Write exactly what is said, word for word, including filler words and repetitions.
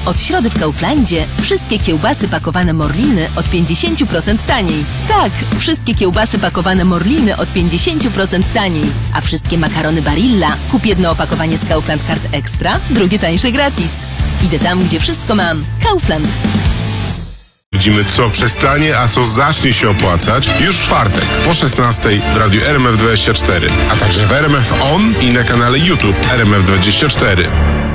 Od środy w Kauflandzie wszystkie kiełbasy pakowane Morliny od pięćdziesiąt procent taniej. Tak, wszystkie kiełbasy pakowane Morliny od pięćdziesiąt procent taniej. A wszystkie makarony Barilla kup jedno opakowanie z Kaufland Card Extra, drugie tańsze gratis. Idę tam, gdzie wszystko mam. Kaufland. Widzimy, co przestanie, a co zacznie się opłacać już w czwartek po szesnastej w radiu R M F dwadzieścia cztery, a także w R M F On i na kanale YouTube R M F dwadzieścia cztery.